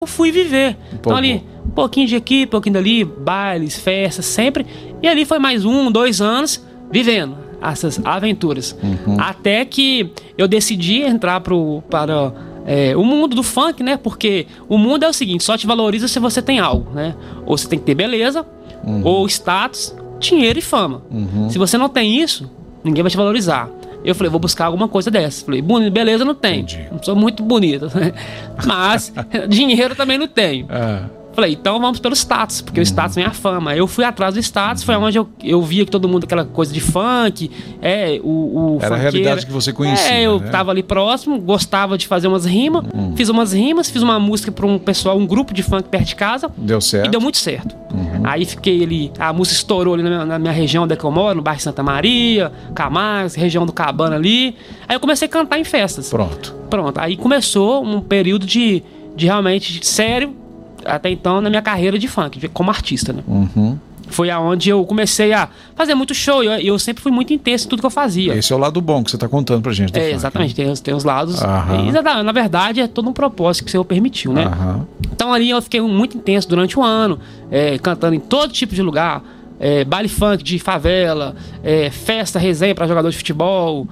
eu fui viver. Então ali, um pouquinho de aqui, um pouquinho dali, bailes, festas, sempre. E ali foi mais 1, 2 anos vivendo essas aventuras. Até que eu decidi entrar para o mundo do funk, né? Porque o mundo é o seguinte, só te valoriza se você tem algo, né? Ou você tem que ter beleza, ou status, dinheiro e fama. Se você não tem isso, ninguém vai te valorizar. Eu falei, vou buscar alguma coisa dessa. Falei, beleza não tenho. Não sou muito bonita, né? Mas dinheiro também não tenho. Falei, então vamos pelo status, porque o status vem a fama. Eu fui atrás do status, foi onde eu via que todo mundo, aquela coisa de funk, era a realidade que você conhecia. Eu tava ali próximo, gostava de fazer umas rimas, fiz umas rimas, fiz uma música para um pessoal, um grupo de funk perto de casa. Deu certo. E deu muito certo. Aí fiquei ali, a música estourou ali na minha região onde eu moro, no bairro Santa Maria, Camargo, região do Cabana ali. Aí eu comecei a cantar em festas. Pronto. Aí começou um período de realmente sério, até então, na minha carreira de funk, como artista, né? Foi aonde eu comecei a fazer muito show. E eu sempre fui muito intenso em tudo que eu fazia. Esse é o lado bom que você está contando pra gente do funk, exatamente, né? Tem os lados. E, na verdade, é todo um propósito que o Senhor permitiu, né? Então ali eu fiquei muito intenso durante um ano, cantando em todo tipo de lugar. Baile funk de favela, festa, resenha para jogador de futebol,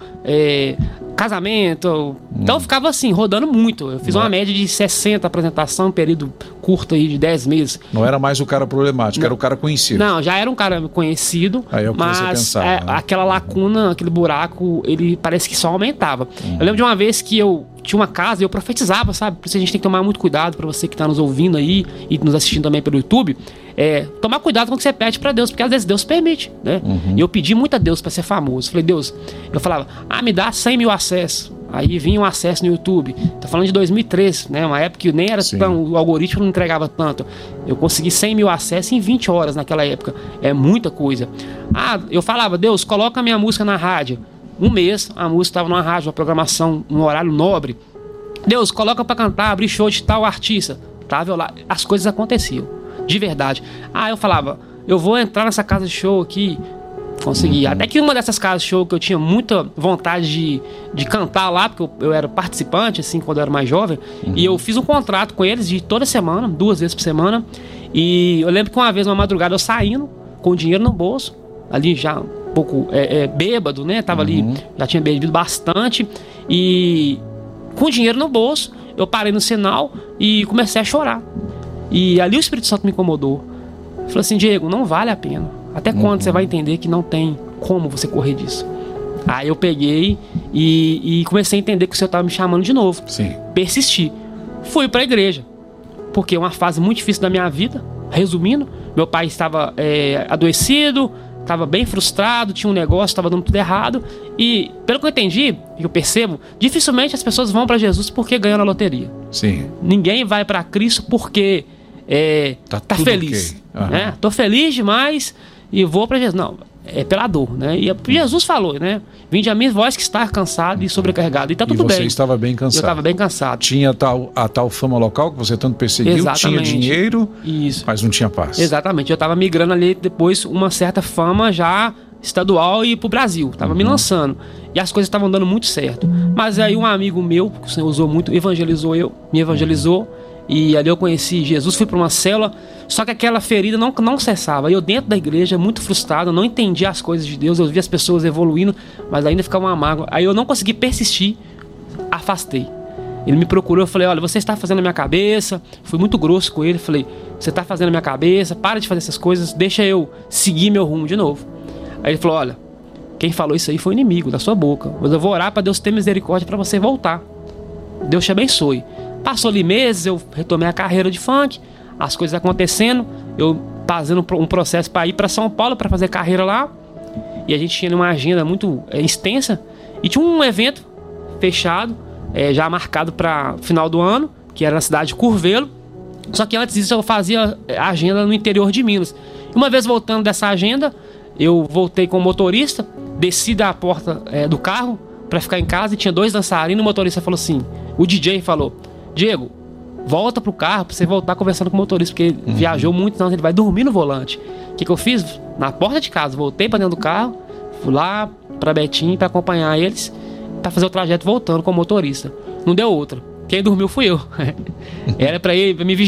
casamento. Então eu ficava assim, rodando muito. Eu fiz uma média de 60 apresentações em um período curto aí de 10 meses. Não era mais o cara problemático, era o cara conhecido. Não, já era um cara conhecido, aí é o que mas você pensava, né? Aquela lacuna, aquele buraco, ele parece que só aumentava. Eu lembro de uma vez que eu tinha uma casa e eu profetizava, sabe? Por isso a gente tem que tomar muito cuidado, para você que está nos ouvindo aí e nos assistindo também pelo YouTube. Tomar cuidado com o que você pede para Deus, porque às vezes Deus permite, né? E eu pedi muito a Deus para ser famoso. Falei, Deus, eu falava, me dá 100 mil acessos. Aí vinha um acesso no YouTube. Tô falando de 2003, né? Uma época que nem era tão, o algoritmo não entregava tanto. Eu consegui 100 mil acessos em 20 horas naquela época. É muita coisa. Eu falava, Deus, coloca a minha música na rádio. Um mês, a música estava numa rádio, uma programação, um horário nobre. Deus, coloca para cantar, abrir show de tal artista. Tava eu lá, as coisas aconteciam, de verdade. Eu falava, eu vou entrar nessa casa de show aqui. Consegui. Até que uma dessas casas de show que eu tinha muita vontade de cantar lá, porque eu era participante, assim, quando eu era mais jovem, e eu fiz um contrato com eles de toda semana, 2 vezes por semana. E eu lembro que uma vez, uma madrugada, eu saindo com dinheiro no bolso, ali já um pouco bêbado, né? Tava ali, já tinha bebido bastante, e com dinheiro no bolso, eu parei no sinal e comecei a chorar. E ali o Espírito Santo me incomodou. Falou assim, Diego, não vale a pena. Até quando você vai entender que não tem como você correr disso? Aí eu peguei e comecei a entender que o Senhor estava me chamando de novo. Sim. Persisti. Fui para a igreja. Porque é uma fase muito difícil da minha vida. Resumindo, meu pai estava adoecido, estava bem frustrado, tinha um negócio, estava dando tudo errado. E pelo que eu entendi, que eu percebo, dificilmente as pessoas vão para Jesus porque ganham na loteria. Sim. Ninguém vai para Cristo porque tá feliz. Okay. Né? Tô feliz demais e vou para Jesus. Não, é pela dor, né? E Jesus falou, né? Vinde a mim, vós que está cansado e sobrecarregado. E tá tudo bem. E você estava bem cansado. Eu estava bem cansado. Tinha a tal fama local que você tanto perseguiu. Exatamente. Tinha dinheiro, isso, mas não tinha paz. Exatamente. Eu estava migrando ali depois uma certa fama já estadual e pro Brasil. Tava me lançando. E as coisas estavam dando muito certo. Mas aí um amigo meu, que o Senhor usou muito, me evangelizou. E ali eu conheci Jesus, fui para uma célula, só que aquela ferida não cessava. Eu dentro da igreja, muito frustrado, não entendia as coisas de Deus, eu via as pessoas evoluindo, mas ainda ficava uma mágoa. Aí eu não consegui persistir, afastei. Ele me procurou, eu falei, olha, você está fazendo a minha cabeça. Fui muito grosso com ele, falei, você está fazendo a minha cabeça, para de fazer essas coisas, deixa eu seguir meu rumo de novo. Aí ele falou, olha, quem falou isso aí foi o inimigo da sua boca, mas eu vou orar para Deus ter misericórdia para você voltar. Deus te abençoe. Passou ali meses, eu retomei a carreira de funk, as coisas acontecendo, eu fazendo um processo para ir para São Paulo para fazer carreira lá. E a gente tinha uma agenda muito extensa e tinha um evento fechado, já marcado para final do ano, que era na cidade de Curvelo. Só que antes disso eu fazia a agenda no interior de Minas. E uma vez voltando dessa agenda, eu voltei com o motorista, desci da porta do carro para ficar em casa e tinha 2 dançarinos. O motorista falou assim, o DJ falou, Diego, volta pro carro pra você voltar conversando com o motorista, porque ele viajou muito, então ele vai dormir no volante. O que eu fiz? Na porta de casa, voltei pra dentro do carro, fui lá pra Betim pra acompanhar eles, pra fazer o trajeto voltando com o motorista. Não deu outra. Quem dormiu fui eu. Era pra me vigiar.